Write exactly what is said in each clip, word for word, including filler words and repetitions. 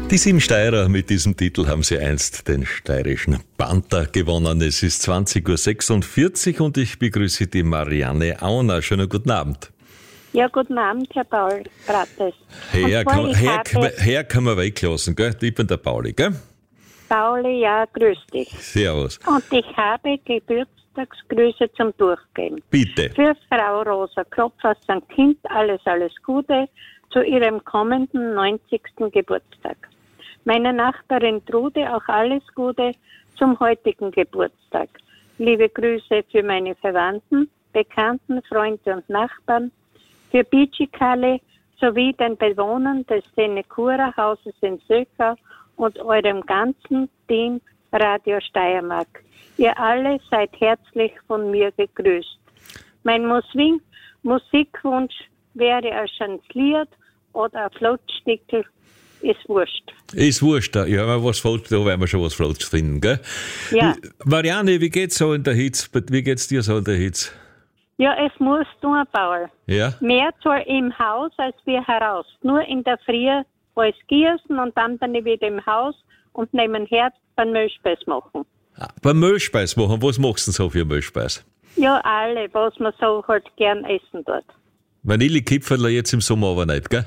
Die sieben Steirer mit diesem Titel haben sie einst den steirischen Panther gewonnen. Es ist zwanzig Uhr sechsundvierzig und ich begrüße die Marianne Auner. Schönen guten Abend. Ja, guten Abend, Herr Paul Brates. Herr kann, Herr, Herr kann man weglassen, gell? Ich bin der Pauli, gell? Pauli, ja, grüß dich. Servus. Und ich habe Geburtstagsgrüße zum Durchgehen. Bitte. Für Frau Rosa Klopf aus Sankt Kind alles, alles Gute zu ihrem kommenden neunzigsten Geburtstag. Meiner Nachbarin Trude auch alles Gute zum heutigen Geburtstag. Liebe Grüße für meine Verwandten, Bekannten, Freunde und Nachbarn, für Bijikale sowie den Bewohnern des Senecura-Hauses in Söckau und eurem ganzen Team Radio Steiermark. Ihr alle seid herzlich von mir gegrüßt. Mein Musik- Musikwunsch wäre ein Chanzliert oder ein Flotstickel, ist wurscht. Ist wurscht, ja, wenn was Flotsch, da werden wir schon was Flotsch finden, gell? Ja. Marianne, wie geht's so in der Hitze? Wie geht's dir so in der Hitze? Ja, es muss tun, Paul. Ja? Mehr zwar im Haus als wir heraus. Nur in der Früh alles gießen und dann bin ich wieder im Haus und neben dem Herd beim Milchspeis machen. Ah, beim Milchspeis machen, was machst du denn so für Milchspeis? Ja, alle, was man so halt gern essen tut. Vanillekipferl jetzt im Sommer aber nicht, gell?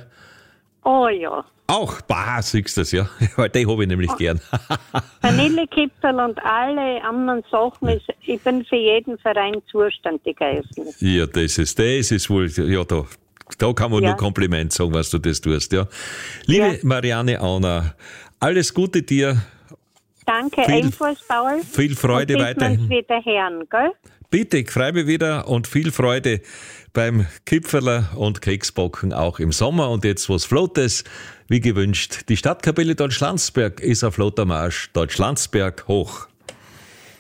Oh ja. Auch, bah, siehst du das, ja. Die habe ich nämlich oh. gern. Vanillekipferl und alle anderen Sachen, ist, ich bin für jeden Verein zuständig gewesen. Ja, das ist, das ist wohl, ja, da, da kann man ja. nur Kompliment sagen, was du das tust, ja. Liebe ja. Marianne Auner, alles Gute dir. Danke, viel, ebenfalls, Paul. Viel Freude und weiterhin. Und wieder hören, gell? Bitte, ich freue mich wieder und viel Freude beim Kipferler und Keksbacken auch im Sommer. Und jetzt was Flottes, wie gewünscht. Die Stadtkapelle Deutschlandsberg ist auf flotter Marsch. Deutschlandsberg hoch.